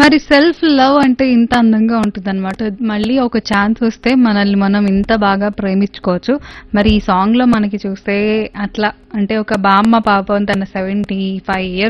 మరి self love అంటే ఇంత అందంగా ఉంటుందన్నమాట. మళ్ళీ ఒక ఛాన్స్ వస్తే మనల్ని మనం ఇంత బాగా ప్రేమించుకోవచ్చు. మరి ఈ సాంగ్ లో మనకి చూస్తే అట్లా అంటే ఒక బామ్మ పాపం తన 75 ఇయర్స్